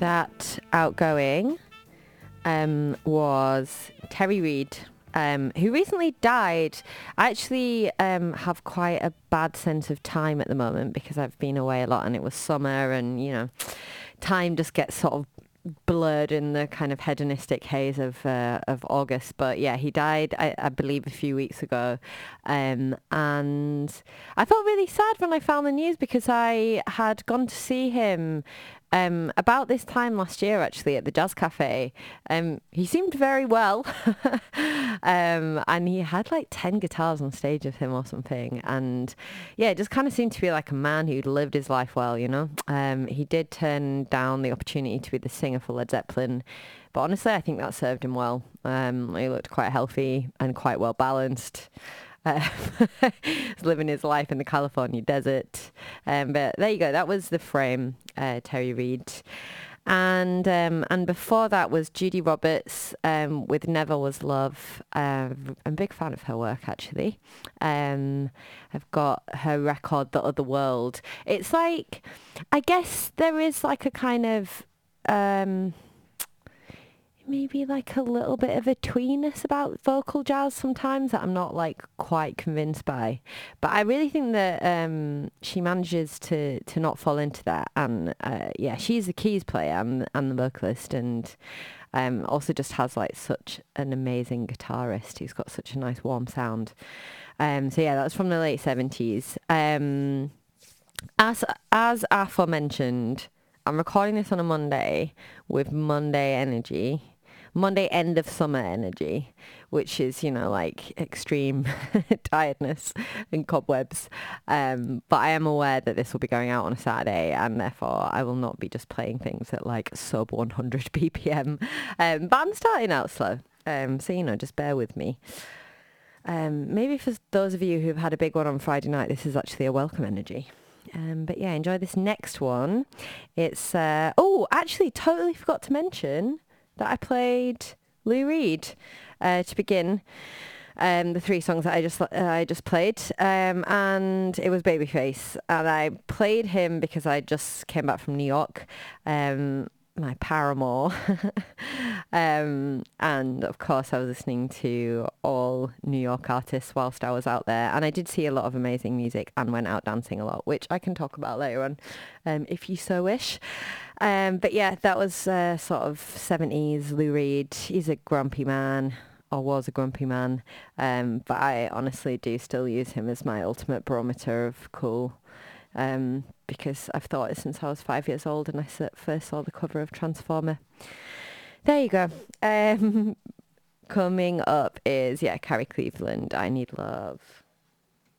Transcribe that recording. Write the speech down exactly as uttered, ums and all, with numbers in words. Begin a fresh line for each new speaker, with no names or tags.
That outgoing um, was Terry Reid, um, who recently died. I actually um, have quite a bad sense of time at the moment because I've been away a lot and it was summer and, you know, time just gets sort of blurred in the kind of hedonistic haze of uh, of August. But yeah, he died, I, I believe, a few weeks ago. Um, and I felt really sad when I found the news because I had gone to see him um, about this time last year, actually, at the Jazz Cafe. Um, he seemed very well. um, and he had like ten guitars on stage with him or something. And yeah, it just kind of seemed to be like a man who'd lived his life well, you know. Um, he did turn down the opportunity to be the singer for Led Zeppelin. But honestly, I think that served him well. Um, he looked quite healthy and quite well balanced. Uh, he's living his life in the California desert. Um, but there you go. That was The Frame, uh, Terry Reid. And um, and before that was Judy Roberts um, with Never Was Love. Uh, I'm a big fan of her work, actually. Um, I've got her record, The Other World. It's like, I guess there is like a kind of... Um, maybe like a little bit of a tweeness about vocal jazz sometimes that I'm not like quite convinced by, but I really think that um she manages to to not fall into that. And uh, yeah, she's the keys player and, and the vocalist, and um also just has like such an amazing guitarist who's got such a nice warm sound. Um so yeah, that's from the late seventies. um as as aforementioned, I'm recording this on a Monday with Monday energy. Monday end of summer energy, which is, you know, like extreme tiredness and cobwebs. Um, but I am aware that this will be going out on a Saturday, and therefore I will not be just playing things at like sub one hundred B P M. Um, but I'm starting out slow. Um, so, you know, just bear with me. Um, maybe for those of you who've had a big one on Friday night, this is actually a welcome energy. Um, but yeah, enjoy this next one. It's, uh, oh, actually totally forgot to mention that I played Lou Reed uh, to begin um, the three songs that I just uh, I just played, um, and it was Babyface, and I played him because I just came back from New York, um, my paramour, um, and of course I was listening to all New York artists whilst I was out there, and I did see a lot of amazing music and went out dancing a lot, which I can talk about later on, um, if you so wish. Um, but yeah, that was uh, sort of seventies Lou Reed. He's a grumpy man, or was a grumpy man, um, but I honestly do still use him as my ultimate barometer of cool, um, because I've thought it since I was five years old and I first saw the cover of Transformer. There you go. Um, coming up is, yeah, Carrie Cleveland, I Need Love.